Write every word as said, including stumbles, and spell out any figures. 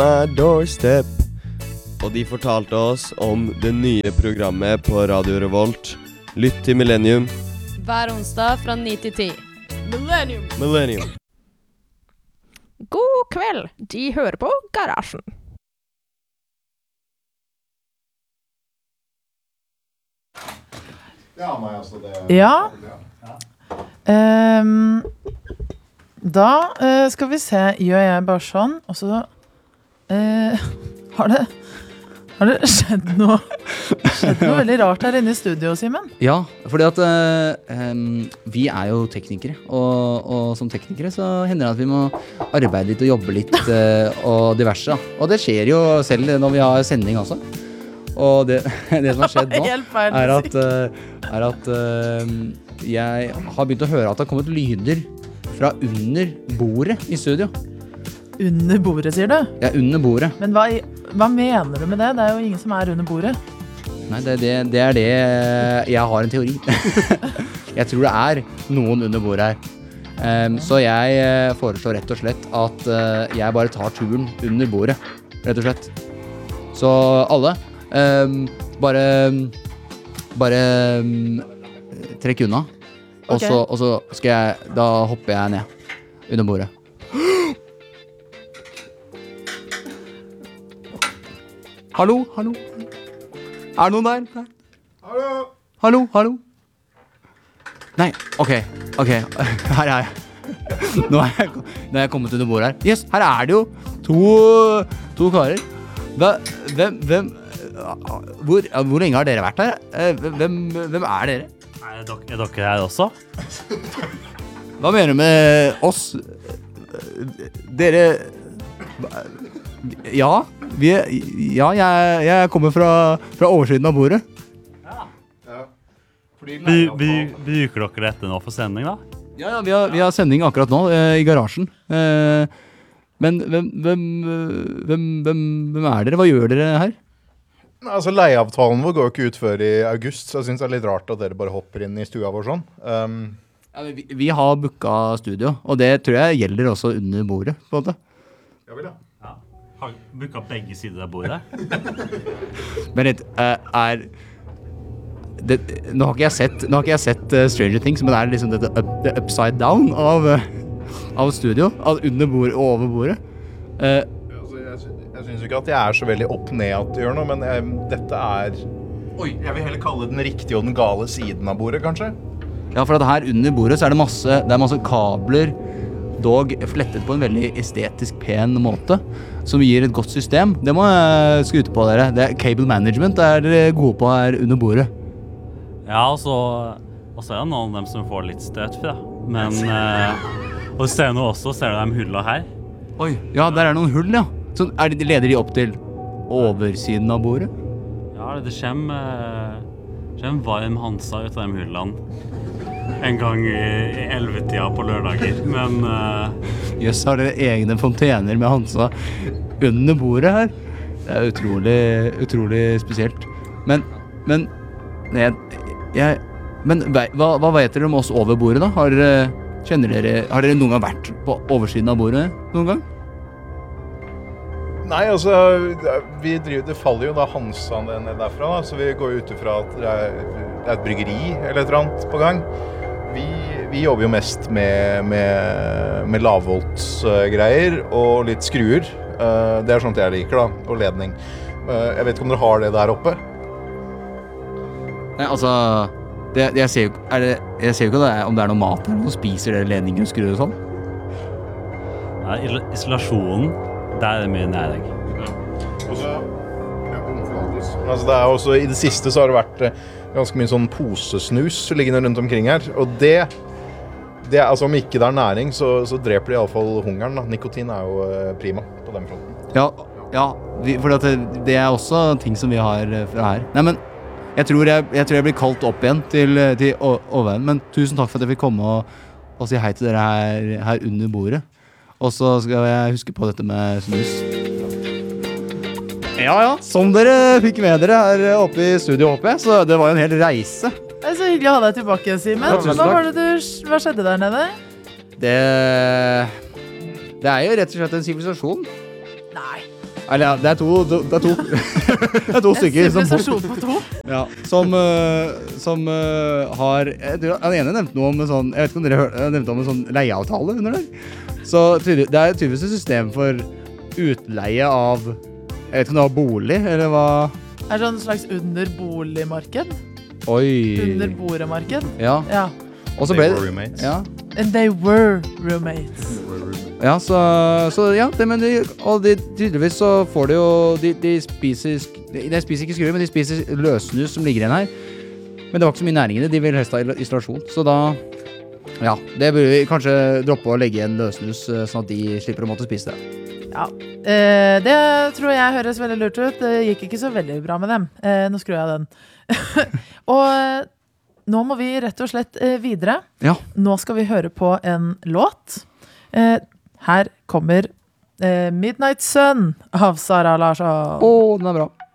Doorstep. Og de fortalte oss om det nye programmet på Radio Revolt. Lytt til Millennium. Hver onsdag fra ni til ti. Millennium. Millennium. God kveld, de hører på Garasjen. Ja, nei, altså det... Ja. Um, da uh, skal vi se, gjør jeg bare sånn, og så uh, har det... Har det skjedd noe, skjedd noe veldig rart her inne i studio, Simen? Ja, fordi at uh, um, vi er jo teknikere, og, og som teknikere så hender det at vi må arbeide litt og jobbe litt uh, og diverse. Da. Og det skjer jo selv når vi har sending også. Og det, det som har skjedd nå er at, uh, er at uh, jeg har begynt å høre at det har kommet lyder fra under bordet i studio. Under bordet, sier du? Ja, under bordet. Men hva, hva mener du med det? Det er jo ingen som er under bordet. Nei, det, det, det er det jeg har en teori. Jeg tror det er noen under bordet her. Um, så jeg foreslår rett og slett at uh, jeg bare tar turen under bordet, rett og slett. Så alle, um, bare, bare um, trekk unna. Og, Ok. så, og så skal jeg, da hopper jeg ned under bordet. Hallo, hallo. Er det noen der? der? Hallo! Hallo, hallo. Nei, ok, ok, her er jeg. Nå er jeg, nå er jeg kommet under bordet her. Yes, her er det jo to, to karer. Hva, hvem, hvem, hvor, hvor lenge har dere vært her? Hvem, hvem er dere? Er dere, er dere her også? Hva mener du med oss? Dere... Ja, vi, ja jeg, jeg kommer fra, fra oversiden av bordet. By, by, bruker dere dette nå for sending da? Ja, ja vi, har, vi har sending akkurat nå eh, i garasjen. Eh, men hvem, hvem, hvem, hvem, hvem er dere? Hva gjør dere her? Nei, altså leieavtalen vår går jo ikke ut før i august, så jeg synes det er litt rart at dere bare hopper inn i stua vår sånn. Um, Ja, vi, vi har booket studio, og det tror jeg gjelder også under bordet, på en måte. ja vel, ja. Ja. Har booket begge sider av bordet? Men litt, uh, er... Det, nå har ikke jeg sett, nå har ikke jeg sett uh, Stranger Things, men det er liksom det, up, det upside down av, uh, av studio, av under bordet og over bordet. Uh, Altså, jeg, sy- jeg synes jo ikke at jeg er så veldig opp ned at det gjør noe, men jeg, dette er... Oi, jeg vil heller kalle det den riktige og den gale siden av bordet, kanskje? ja, for at her under bordet så er det masse, det er masse kabler, dog flettet på en veldig estetisk pen måte, som gir et godt system. Det må jeg skryte på dere. Det er cable management er dere gode på her under bordet. Ja, og så, og så er det noen av dem som får litt støt fra. Men, eh, og ser du nå også, ser du de hullene her? Oi, ja, der er noen hull, ja. Så er det, leder de opp til oversiden av bordet? Ja, det kommer, eh, kommer varm Hansa ut av de hullene. En gang i, i elvetida på lørdager, men... Uh, Jøss, har dere egne fontener med Hansa under bordet her? Det er utrolig, utrolig spesielt. Men, men, jeg, jeg, men hva, hva vet dere om oss over bordet da? Har dere, kjenner dere, har dere noen gang vært på oversiden av bordet noen gang? Nei, altså, vi driver, det faller jo da Hansa ned derfra, da, så vi går jo ut ifra at det er, det er et bryggeri eller et eller annet på gang. Vi, vi jobber jo mest med, med, med lavvoltsgreier og litt skruer. Uh, det er sånt jeg liker da, og ledning. Uh, jeg vet ikke om dere har det der oppe? Nei, altså, det, jeg, ser jo, er det, jeg ser jo ikke det, om det er noe mat eller noe spiser dere ledninger og skruer og sånn. ja, isolasjonen, der er det mye næring. Og så, ja, altså det er også, i det siste så har det vært eh, ganske mye sånn posesnus liggende rundt omkring her, og det, det er, altså om ikke det er næring, så, så dreper det i alle fall hungeren da. Nikotin er jo eh, prima på den fronten. Ja, ja vi, for det, det er også ting som vi har eh, fra her. Nei, men jeg tror jeg, jeg, tror jeg blir kalt opp igjen til, til overveien, men tusen takk for at jeg fikk komme og, og si hei til dere her, her under bordet. Og så skal jeg huske på dette med snus. Ja, ja, som dere fikk med dere her oppe i studio, håper jeg, så det var jo en hel reise. Det er så hyggelig å ha deg tilbake, Simen. Ja, tusen hva, takk. var det du, hva skjedde der nede? Det, det er jo rett og slett en sivilisasjon. Nei. Eller ja, det er to, det er to, det er to stykker som, Sivilisasjon på to. ja, som, uh, som uh, har, jeg tror, den ene nevnte noe om en sånn, jeg vet ikke om dere hørte, jeg nevnte om en sånn leieavtale under der. Så tydelig, det er tydeligvis et system for utleie av, jeg vet ikke om det var bolig, eller hva? Er det sånn slags underboligmarked? Oi. Underboremarked? Ja. Ja. Og så ble They were det, roommates. ja. And they were roommates. Ja, så, så ja, det, men de, og de, tydeligvis så får de jo, de, de spiser, de, de spiser ikke skrur, men de spiser løsnus som ligger igjen her. Men det var ikke så mye næring i det, de vil helst ha isolasjon. Så da, ja, det burde vi kanskje droppe å legge igjen løsnus, sånn at de slipper å måtte spise det. Ja, eh, det tror jeg høres veldig lurt ut. Det gikk ikke så veldig bra med dem. Eh, nå skrur jeg den. Og eh, nå må vi rett og slett eh, videre. Ja. Nå skal vi høre på en låt. Eh, her kommer eh, Midnight Sun av Sara Larsson. Åh, den er bra.